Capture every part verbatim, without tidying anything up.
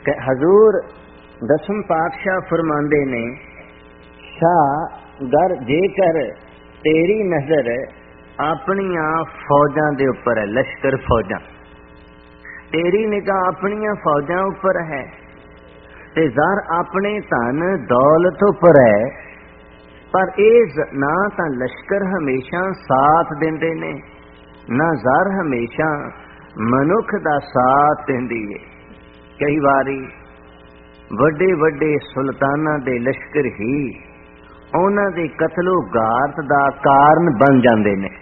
कि हजूर दसम पातशाह फरमांदे ने, शाह गर जेकर तेरी नजर अपनिया फौजां दे उपर है, लश्कर फौजां, तेरी निगाह अपनिया फौजां उपर है, ते ज़र अपने धन दौलत उपर है, पर इस ना तां लश्कर हमेशा साथ देंदे ने, ना ज़र हमेशा मनुख दा साथ देंदी है। कई बारी वड्डे वड्डे सुल्ताना दे लश्कर ही उन्हां दे कतलो गारत दा कारण बन जांदे ने,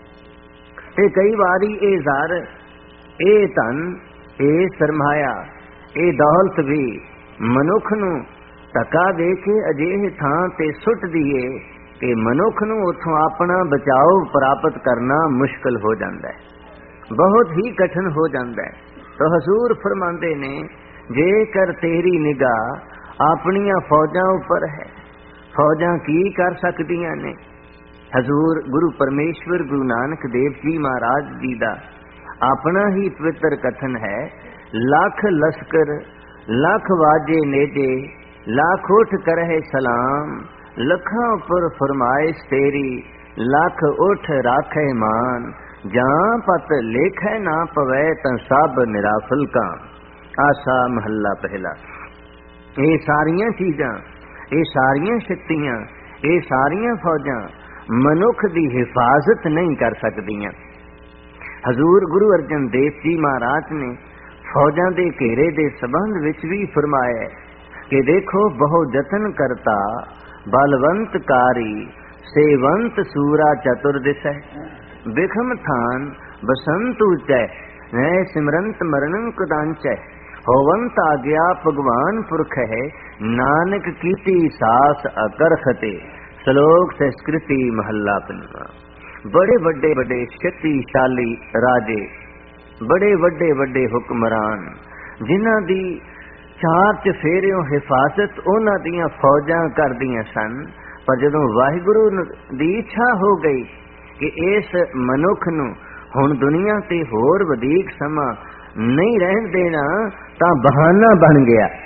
ते कई बारी ए ज़र, ए धन, ए सरमाया, ए दौलत भी मनुख नूं धक्का दे के अजिहे थां ते सुट दिए कि मनुख नूं उथों अपना बचाव प्राप्त करना मुश्किल हो जाता है, बहुत ही कठिन हो जाता है। तो हजूर फरमांदे ने, जेकर तेरी निगाह अपनिया फौजां उपर है, फौजां की कर सकदियां ने। हजूर गुरु परमेश्वर गुरु नानक देव जी महाराज जी दा अपना ही पवित्र कथन है, लख लश्कर लख वाजे नेजे, लाख उठ करहे सलाम, लखा उपर फरमाइश तेरी, लख उठ राखे मान, जां पत लेखे ना पवै तं सब निराफल का। आसा महला पहला। ये सारियां चीजां, ये सारियां शक्तियां, ये सारियां फौजां मनुख दी हिफाजत नहीं कर सकदियां। हजूर गुरु अर्जन देव जी महाराज ने फौजां दे घेरे दे संबंध विच भी फरमाया कि देखो, बहु जतन करता बलवंत कारी, सेवंत सूरा चतुर दिसै, बिखम थान बसंत ऊंचै, नए सिमरंत मरणं कुदांचै, होवंत आज्ञा भगवान पुरख है, नानक कीती सास अकरखते। श्लोक संस्कृति महला पंजवा। बड़े बड़े बड़े शक्तिशाली राजे, बड़े वड्डे वड्डे हुक्मरान, जिन्हां दी चार चफेरियों हिफाजत उन्हां दियां फौजां करदियां सन, पर जदों वाहिगुरु दी इच्छा हो गई कि इस मनुख नूं हुण दुनिया ते होर वधीक समा नहीं रहन देना, तां बहाना बन गया